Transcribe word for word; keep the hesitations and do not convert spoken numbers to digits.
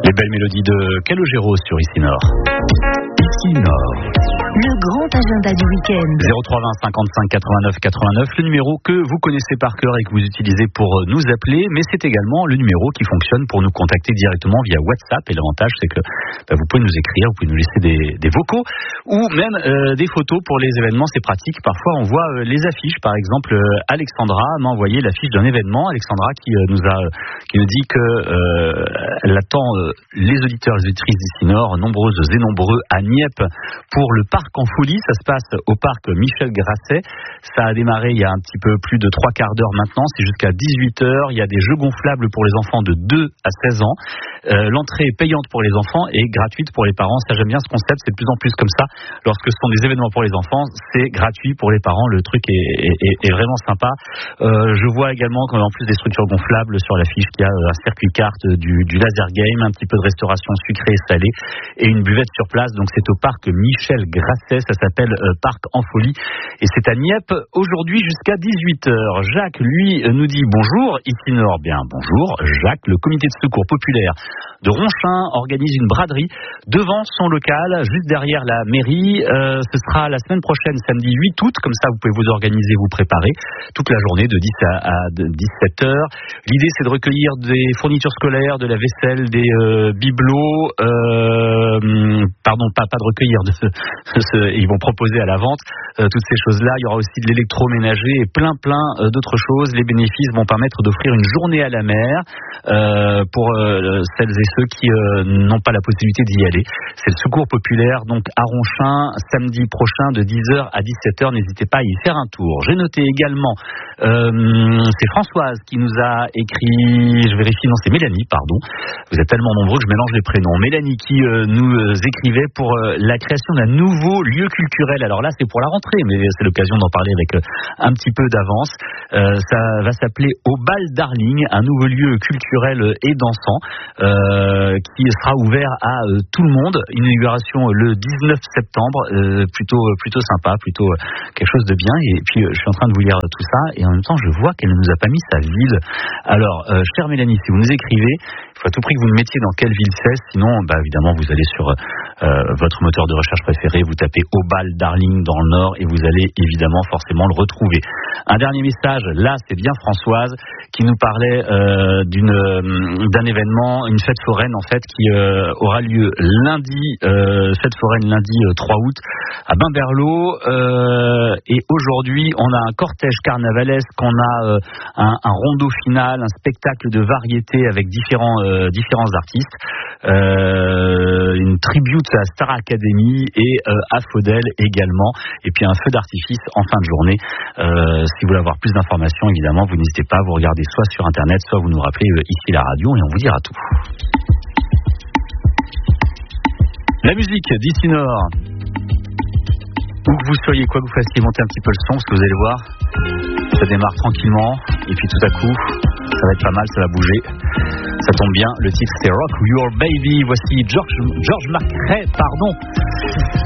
Les belles mélodies de Calogero sur Ici Nord. Ici Nord. Le grand agenda du week-end. zéro trois vingt cinquante-cinq quatre-vingt-neuf quatre-vingt-neuf, le numéro que vous connaissez par cœur et que vous utilisez pour nous appeler, mais c'est également le numéro qui fonctionne pour nous contacter directement via WhatsApp. Et l'avantage, c'est que bah, vous pouvez nous écrire, vous pouvez nous laisser des, des vocaux ou même euh, des photos pour les événements. C'est pratique. Parfois, on voit euh, les affiches. Par exemple, euh, Alexandra m'a envoyé l'affiche d'un événement. Alexandra qui euh, nous a, qui nous dit que euh, elle attend euh, les auditeurs, les auditrices d'Ici Nord, nombreuses et nombreux à Nieppe pour le parc en folie. Ça se passe au parc Michel Grasset. Ça a démarré il y a un petit peu plus de trois quarts d'heure maintenant. C'est jusqu'à dix-huit heures. Il y a des jeux gonflables pour les enfants de deux à seize ans. Euh, l'entrée est payante pour les enfants et gratuite pour les parents. Ça, j'aime bien ce concept. C'est de plus en plus comme ça. Lorsque ce sont des événements pour les enfants, c'est gratuit pour les parents. Le truc est, est, est vraiment sympa. Euh, je vois également qu'en plus des structures gonflables sur l'affiche, qu'il y a un circuit kart, du, du laser game, un petit peu de restauration sucrée et salée et une buvette sur place. Donc c'est au parc Michel Grasset. Ça s'appelle euh, Parc en folie et c'est à Nieppe aujourd'hui jusqu'à dix-huit heures. Jacques, lui, nous dit bonjour. Ici Nord, bien bonjour. Jacques, le comité de secours populaire de Ronchin organise une braderie devant son local, juste derrière la mairie. Euh, ce sera la semaine prochaine, samedi huit août. Comme ça, vous pouvez vous organiser, vous préparer toute la journée de dix à dix-sept heures. L'idée, c'est de recueillir des fournitures scolaires, de la vaisselle, des euh, bibelots. Euh, pardon, pas, pas de recueillir. De, de, ils vont proposer à la vente euh, toutes ces choses-là. Il y aura aussi de l'électroménager et plein, plein euh, d'autres choses. Les bénéfices vont permettre d'offrir une journée à la mer euh, pour euh, celles et ceux qui euh, n'ont pas la possibilité d'y aller. C'est le secours populaire, donc à Ronchin, samedi prochain de dix heures à dix-sept heures. N'hésitez pas à y faire un tour. J'ai noté également, euh, c'est Françoise qui nous a écrit, je vérifie, non, c'est Mélanie, pardon. Vous êtes tellement nombreux que je mélange les prénoms. Mélanie qui euh, nous euh, écrivait pour euh, la création d'un nouveau lieu culturel. Alors là, c'est pour la rentrée, mais c'est l'occasion d'en parler avec euh, un petit peu d'avance. Euh, ça va s'appeler Au Bal Darling, un nouveau lieu culturel et dansant euh, qui sera ouvert à euh, tout le monde. Une inauguration le dix-neuf septembre, euh, plutôt plutôt sympa, plutôt euh, quelque chose de bien. Et puis, euh, je suis en train de vous lire tout ça et en même temps, je vois qu'elle ne nous a pas mis sa ville. Alors, euh, chère Mélanie, si vous nous écrivez, il faut à tout prix que vous me mettiez dans quelle ville c'est. Sinon, bah, évidemment, vous allez sur euh, votre moteur de recherche préféré, vous tapez Au Bal Darling dans le Nord et vous allez évidemment forcément le retrouver. Un dernier message, là, c'est bien Françoise qui nous parlait euh, d'une, euh, d'un événement, une fête foraine en fait qui euh, aura lieu lundi, euh, fête foraine lundi euh, trois août à Bain-Berlot euh, et aujourd'hui on a un cortège carnavalesque, on a euh, un, un rondeau final, un spectacle de variété avec différents euh, différents artistes, euh, une tribute à Star Academy et euh, à Faudel également, et puis un feu d'artifice en fin de journée. Euh, si vous voulez avoir plus d'informations, évidemment, vous n'hésitez pas à vous regarder soit sur internet, soit vous nous rappelez euh, ici la radio et on vous dira tout. La musique d'Ici Nord. Où que vous soyez, quoi que vous fassiez, montez un petit peu le son, parce que vous allez voir, ça démarre tranquillement, et puis tout à coup, ça va être pas mal, ça va bouger. Ça tombe bien, le titre c'est Rock Your Baby. Voici George, George Marcret, pardon.